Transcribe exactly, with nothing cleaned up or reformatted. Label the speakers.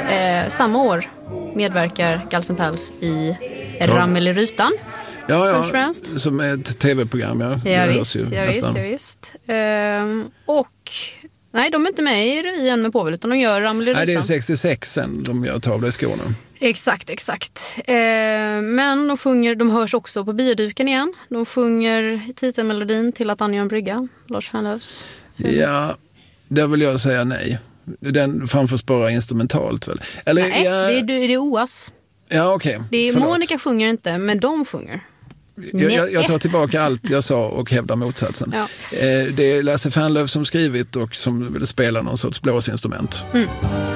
Speaker 1: Eh, samma år medverkar Guls N' Pals i Rammel i rutan.
Speaker 2: Ja, ja, som är ett tv-program. Ja,
Speaker 1: ja visst, ja, visst, ja visst. Ehm, och nej, de är inte med i revyen med Povel, utan de gör Rammel i rutan.
Speaker 2: Nej, det är sextiosex sen de gör Tavla i Skåne.
Speaker 1: Exakt, exakt. Ehm, men de sjunger, de hörs också på bioduken igen. De sjunger titelmelodin till Att Anja en brygga, Lars Fernlöfs.
Speaker 2: Ja, där vill jag säga nej. Den framförs bara instrumentalt väl? Eller,
Speaker 1: nej,
Speaker 2: ja,
Speaker 1: det är, det är O A S.
Speaker 2: Ja, okej. Okay.
Speaker 1: Det är Monica sjunger inte, men de sjunger.
Speaker 2: Jag, jag, jag tar tillbaka allt jag sa och hävdar motsatsen.
Speaker 1: Ja.
Speaker 2: Eh, det är Lasse Fernlöf som skrivit och som vill spela någon sorts blåsinstrument.
Speaker 1: Mm.